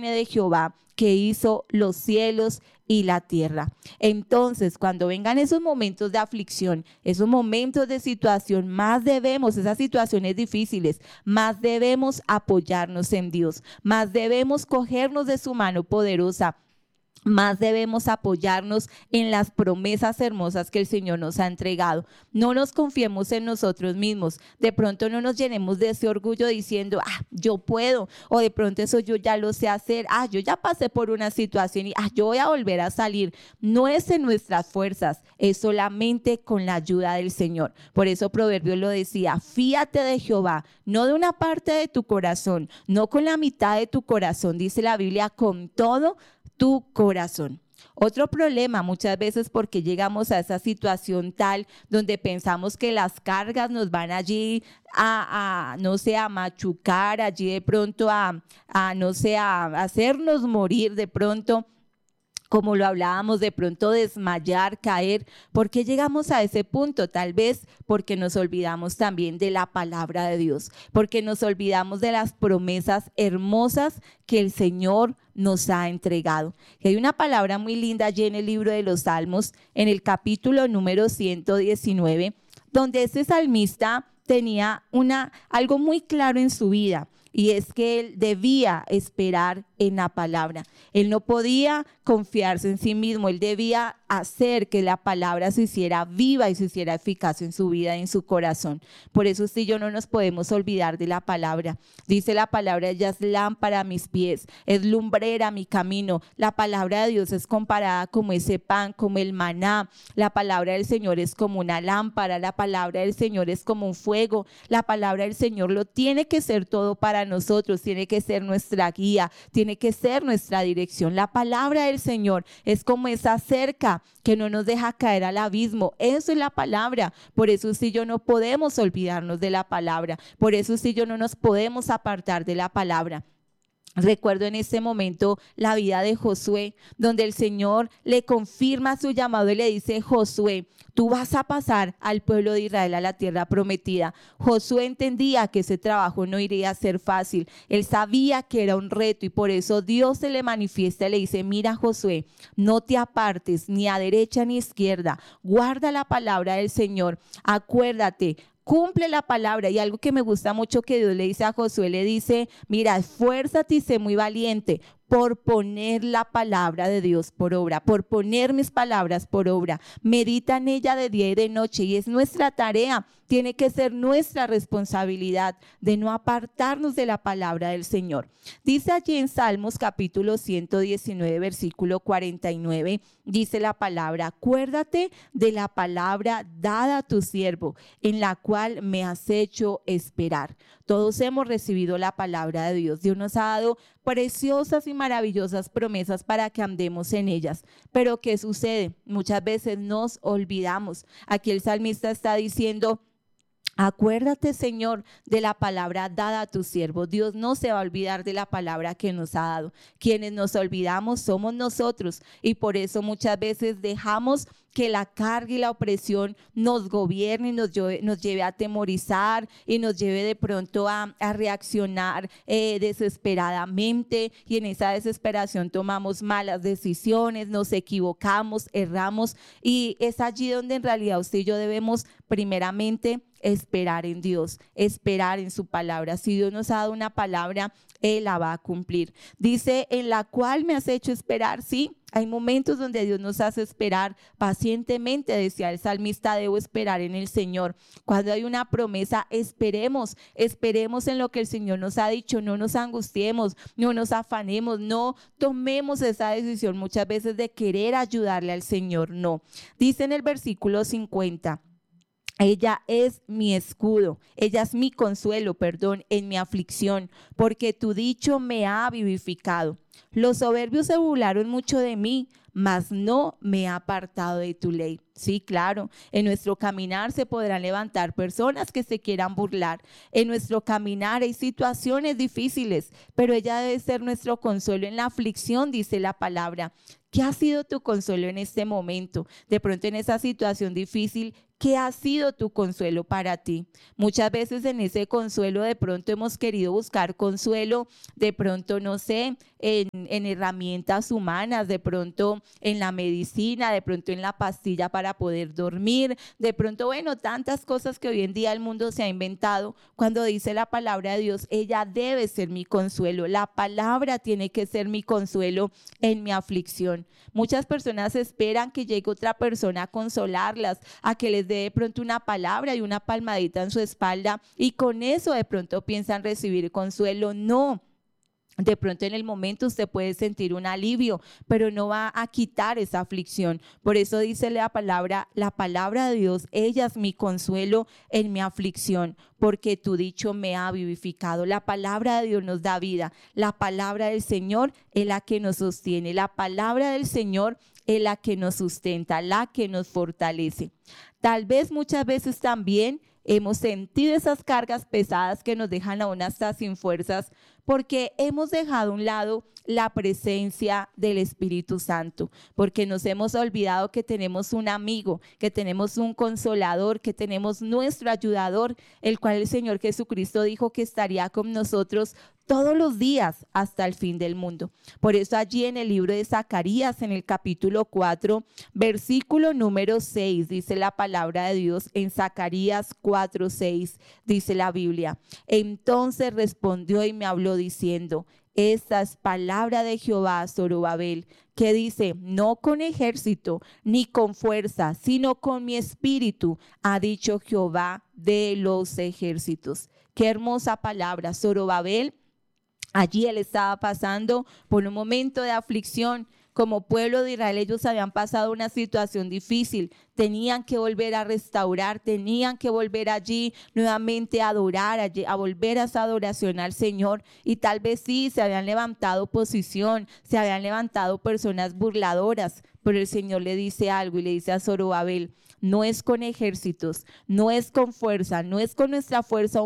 viene de Jehová, que hizo los cielos y la tierra. Entonces, cuando vengan esos momentos de aflicción, esos momentos de situación, más debemos, esas situaciones difíciles, más debemos apoyarnos en Dios, más debemos cogernos de su mano poderosa, más debemos apoyarnos en las promesas hermosas que el Señor nos ha entregado. No nos confiemos en nosotros mismos. De pronto no nos llenemos de ese orgullo diciendo, yo puedo, o de pronto eso yo ya lo sé hacer, yo ya pasé por una situación y yo voy a volver a salir. No es en nuestras fuerzas, es solamente con la ayuda del Señor. Por eso Proverbios lo decía, fíate de Jehová, no de una parte de tu corazón, no con la mitad de tu corazón, dice la Biblia, con todo tu corazón. Otro problema muchas veces porque llegamos a esa situación tal donde pensamos que las cargas nos van allí no sé, a machucar, allí de pronto no sé, a hacernos morir de pronto, como lo hablábamos, de pronto desmayar, caer. ¿Por qué llegamos a ese punto? Tal vez porque nos olvidamos también de la palabra de Dios, porque nos olvidamos de las promesas hermosas que el Señor nos ha entregado. Y hay una palabra muy linda allí en el libro de los Salmos, en el capítulo número 119, donde este salmista tenía algo muy claro en su vida. Y es que él debía esperar en la palabra. Él no podía confiarse en sí mismo. Él debía hacer que la palabra se hiciera viva y se hiciera eficaz en su vida y en su corazón. Por eso usted y yo no nos podemos olvidar de la palabra. Dice la palabra, ella es lámpara a mis pies, es lumbrera a mi camino. La palabra de Dios es comparada como ese pan, como el maná. La palabra del Señor es como una lámpara. La palabra del Señor es como un fuego. La palabra del Señor lo tiene que ser todo para nosotros, tiene que ser nuestra guía, tiene que ser nuestra dirección. La palabra del Señor es como esa cerca que no nos deja caer al abismo. Eso es la palabra. Por eso usted y yo no podemos olvidarnos de la palabra. Por eso usted y yo no nos podemos apartar de la palabra. Recuerdo en este momento la vida de Josué, donde el Señor le confirma su llamado y le dice, Josué, tú vas a pasar al pueblo de Israel a la tierra prometida. Josué entendía que ese trabajo no iría a ser fácil. Él sabía que era un reto y por eso Dios se le manifiesta y le dice, mira Josué, no te apartes ni a derecha ni a izquierda. Guarda la palabra del Señor. Acuérdate. Cumple la palabra. Y algo que me gusta mucho que Dios le dice a Josué, le dice, mira, esfuérzate y sé muy valiente por poner la palabra de Dios por obra, por poner mis palabras por obra. Medita en ella de día y de noche y es nuestra tarea, tiene que ser nuestra responsabilidad de no apartarnos de la palabra del Señor. Dice allí en Salmos capítulo 119, versículo 49, dice la palabra, acuérdate de la palabra dada a tu siervo, en la cual me has hecho esperar. Todos hemos recibido la palabra de Dios. Dios nos ha dado preciosas y maravillosas promesas para que andemos en ellas. Pero ¿qué sucede? Muchas veces nos olvidamos. Aquí el salmista está diciendo, acuérdate, Señor, de la palabra dada a tu siervo. Dios no se va a olvidar de la palabra que nos ha dado. Quienes nos olvidamos somos nosotros y por eso muchas veces dejamos que la carga y la opresión nos gobierne y nos lleve a atemorizar y nos lleve de pronto a reaccionar desesperadamente, y en esa desesperación tomamos malas decisiones, nos equivocamos, erramos, y es allí donde en realidad usted y yo debemos primeramente esperar en Dios, esperar en su palabra. Si Dios nos ha dado una palabra, Él la va a cumplir. Dice, en la cual me has hecho esperar. Sí, hay momentos donde Dios nos hace esperar pacientemente. Decía el salmista, debo esperar en el Señor. Cuando hay una promesa, esperemos en lo que el Señor nos ha dicho. No nos angustiemos, no nos afanemos, no tomemos esa decisión muchas veces de querer ayudarle al Señor. No. Dice en el versículo 50, ella es mi escudo, ella es mi consuelo, en mi aflicción, porque tu dicho me ha vivificado. Los soberbios se burlaron mucho de mí, mas no me ha apartado de tu ley. Sí, claro, en nuestro caminar se podrán levantar personas que se quieran burlar. En nuestro caminar hay situaciones difíciles, pero ella debe ser nuestro consuelo en la aflicción, dice la palabra. ¿Qué ha sido tu consuelo en este momento? De pronto en esa situación difícil, ¿Qué ha sido tu consuelo para ti? Muchas veces en ese consuelo de pronto hemos querido buscar consuelo, de pronto, no sé, en herramientas humanas, de pronto en la medicina, de pronto en la pastilla para poder dormir, de pronto, bueno, tantas cosas que hoy en día el mundo se ha inventado. Cuando dice la palabra de Dios, ella debe ser mi consuelo. La palabra tiene que ser mi consuelo en mi aflicción. Muchas personas esperan que llegue otra persona a consolarlas, a que les dé de pronto una palabra y una palmadita en su espalda, y con eso de pronto piensan recibir consuelo. No. De pronto en el momento usted puede sentir un alivio, pero no va a quitar esa aflicción. Por eso dice la palabra de Dios, ella es mi consuelo en mi aflicción, porque tu dicho me ha vivificado. La palabra de Dios nos da vida. La palabra del Señor es la que nos sostiene. La palabra del Señor es la que nos sustenta, la que nos fortalece. Tal vez muchas veces también hemos sentido esas cargas pesadas que nos dejan aún hasta sin fuerzas, porque hemos dejado a un lado la presencia del Espíritu Santo, porque nos hemos olvidado que tenemos un amigo, que tenemos un consolador, que tenemos nuestro ayudador, el cual el Señor Jesucristo dijo que estaría con nosotros todos los días hasta el fin del mundo. Por eso allí en el libro de Zacarías, en el capítulo 4, versículo número 6, dice la palabra de Dios, en Zacarías 4:6, dice la Biblia: entonces respondió y me habló diciendo, esta es palabra de Jehová a Zorobabel, que dice, no con ejército ni con fuerza, sino con mi espíritu, ha dicho Jehová de los ejércitos. Qué hermosa palabra. Zorobabel, allí él estaba pasando por un momento de aflicción. Como pueblo de Israel, ellos habían pasado una situación difícil, tenían que volver a restaurar, tenían que volver allí nuevamente a adorar, a volver a esa adoración al Señor. Y tal vez sí, se habían levantado oposición, se habían levantado personas burladoras, pero el Señor le dice algo y le dice a Zorobabel, no es con ejércitos, no es con fuerza, no es con nuestra fuerza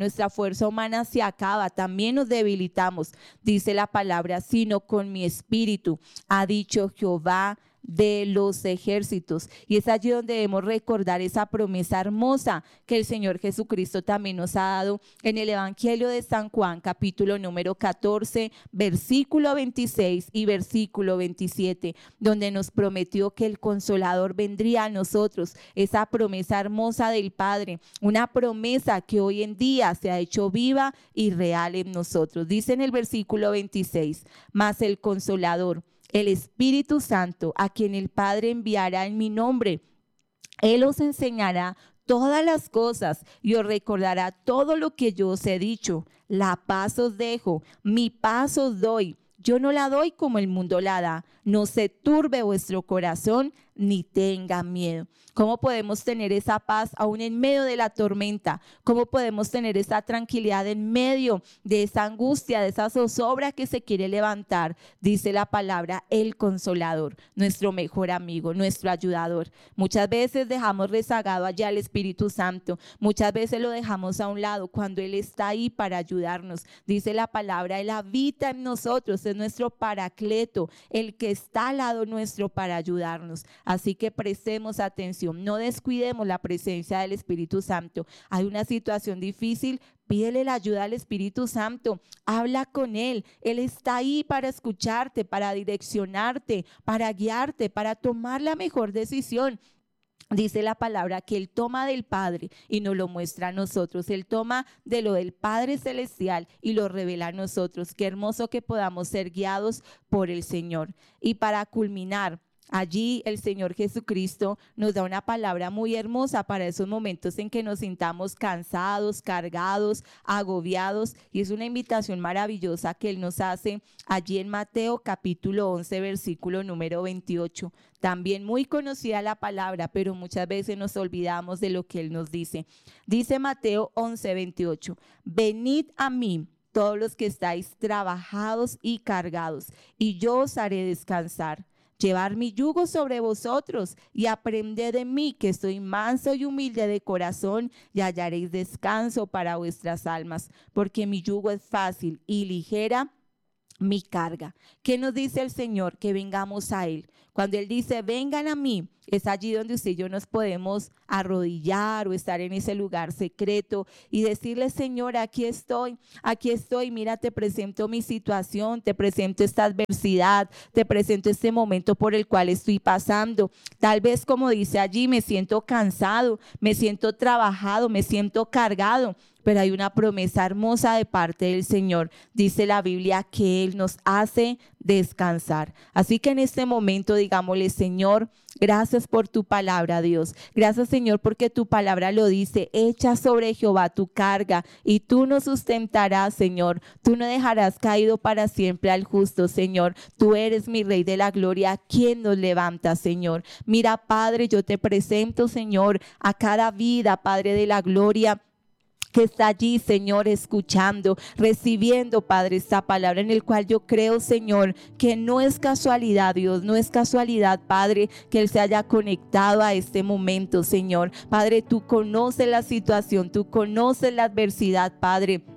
humana se acaba, también nos debilitamos, dice la palabra, sino con mi espíritu, ha dicho Jehová de los ejércitos. Y es allí donde debemos recordar esa promesa hermosa que el Señor Jesucristo también nos ha dado en el Evangelio de San Juan, capítulo número 14, versículo 26 y versículo 27, donde nos prometió que el Consolador vendría a nosotros, esa promesa hermosa del Padre, una promesa que hoy en día se ha hecho viva y real en nosotros. Dice en el versículo 26, mas el Consolador, el Espíritu Santo, a quien el Padre enviará en mi nombre, Él os enseñará todas las cosas y os recordará todo lo que yo os he dicho. La paz os dejo, mi paz os doy. Yo no la doy como el mundo la da. No se turbe vuestro corazón ni tenga miedo. ¿Cómo podemos tener esa paz aún en medio de la tormenta? ¿Cómo podemos tener esa tranquilidad en medio de esa angustia, de esa zozobra que se quiere levantar? Dice la palabra, el Consolador, nuestro mejor amigo, nuestro ayudador. Muchas veces dejamos rezagado allá al Espíritu Santo. Muchas veces lo dejamos a un lado cuando Él está ahí para ayudarnos. Dice la palabra, Él habita en nosotros, es nuestro paracleto, el que está al lado nuestro para ayudarnos. Así que prestemos atención, no descuidemos la presencia del Espíritu Santo. Hay una situación difícil, pídele la ayuda al Espíritu Santo, habla con Él. Él está ahí para escucharte, para direccionarte, para guiarte, para tomar la mejor decisión. Dice la palabra que Él toma del Padre y nos lo muestra a nosotros. Él toma de lo del Padre Celestial y lo revela a nosotros. Qué hermoso que podamos ser guiados por el Señor. Y para culminar, allí el Señor Jesucristo nos da una palabra muy hermosa para esos momentos en que nos sintamos cansados, cargados, agobiados, y es una invitación maravillosa que Él nos hace allí en Mateo capítulo 11 versículo número 28. También muy conocida la palabra, pero muchas veces nos olvidamos de lo que Él nos dice. Dice Mateo 11, 28, venid a mí todos los que estáis trabajados y cargados, y yo os haré descansar. Llevar mi yugo sobre vosotros y aprended de mí, que soy manso y humilde de corazón, y hallaréis descanso para vuestras almas, porque mi yugo es fácil y ligera mi carga. ¿Qué nos dice el Señor? Que vengamos a Él. Cuando Él dice, vengan a mí, es allí donde usted y yo nos podemos arrodillar o estar en ese lugar secreto y decirle, Señor, aquí estoy, mira, te presento mi situación, te presento esta adversidad, te presento este momento por el cual estoy pasando. Tal vez, como dice allí, me siento cansado, me siento trabajado, me siento cargado, pero hay una promesa hermosa de parte del Señor. Dice la Biblia que Él nos hace descansar. Así que en este momento digámosle, Señor, gracias por tu palabra, Dios. Gracias, Señor, porque tu palabra lo dice. Echa sobre Jehová tu carga y tú nos sustentarás, Señor. Tú no dejarás caído para siempre al justo, Señor. Tú eres mi Rey de la gloria, quien nos levanta, Señor. Mira, Padre, yo te presento, Señor, a cada vida, Padre de la gloria, que está allí, Señor, escuchando, recibiendo, Padre, esta palabra en el cual yo creo, Señor, que no es casualidad, Dios, no es casualidad, Padre, que Él se haya conectado a este momento, Señor. Padre, tú conoces la situación, tú conoces la adversidad, Padre.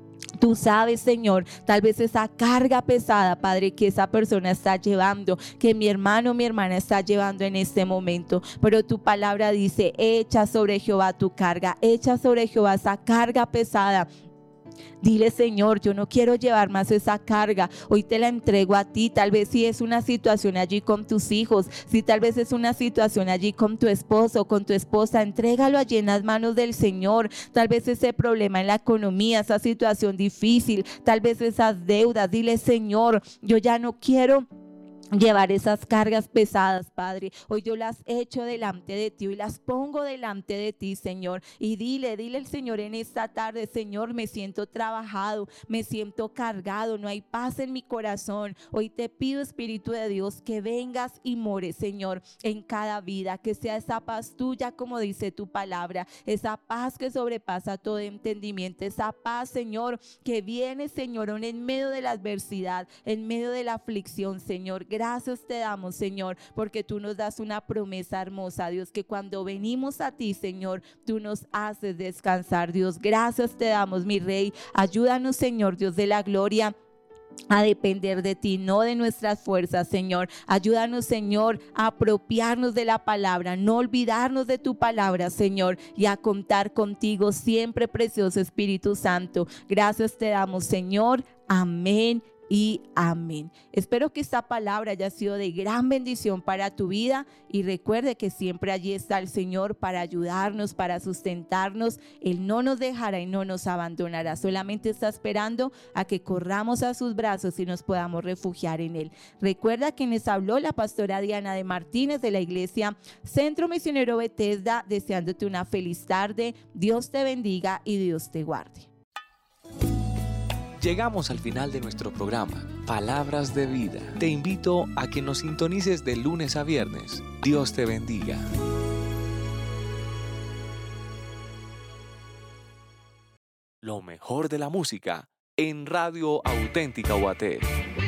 Tú sabes, Señor, tal vez esa carga pesada, Padre, que esa persona está llevando, que mi hermano o mi hermana está llevando en este momento. Pero tu palabra dice, echa sobre Jehová tu carga, echa sobre Jehová esa carga pesada. Dile, Señor, yo no quiero llevar más esa carga, hoy te la entrego a ti. Tal vez si es una situación allí con tus hijos, si tal vez es una situación allí con tu esposo, con tu esposa, entrégalo allí en las manos del Señor. Tal vez ese problema en la economía, esa situación difícil, tal vez esas deudas, dile, Señor, yo ya no quiero llevar esas cargas pesadas, Padre. Hoy yo las echo delante de ti, hoy las pongo delante de ti, Señor. Y dile al Señor en esta tarde, Señor, me siento trabajado, me siento cargado, no hay paz en mi corazón. Hoy te pido, Espíritu de Dios, que vengas y mores, Señor, en cada vida, que sea esa paz tuya, como dice tu palabra, esa paz que sobrepasa todo entendimiento, esa paz, Señor, que viene, Señor, aún en medio de la adversidad, en medio de la aflicción, Señor. Gracias te damos, Señor, porque tú nos das una promesa hermosa, Dios, que cuando venimos a ti, Señor, tú nos haces descansar, Dios. Gracias te damos, mi Rey. Ayúdanos, Señor, Dios de la gloria, a depender de ti, no de nuestras fuerzas, Señor. Ayúdanos, Señor, a apropiarnos de la palabra, no olvidarnos de tu palabra, Señor, y a contar contigo siempre, precioso Espíritu Santo. Gracias te damos, Señor. Amén y amén. Espero que esta palabra haya sido de gran bendición para tu vida y recuerde que siempre allí está el Señor para ayudarnos, para sustentarnos. Él no nos dejará y no nos abandonará, solamente está esperando a que corramos a sus brazos y nos podamos refugiar en Él. Recuerda que les habló la pastora Diana de Martínez de la iglesia Centro Misionero Bethesda, deseándote una feliz tarde. Dios te bendiga y Dios te guarde. Llegamos al final de nuestro programa, Palabras de Vida. Te invito a que nos sintonices de lunes a viernes. Dios te bendiga. Lo mejor de la música en Radio Auténtica Guatire.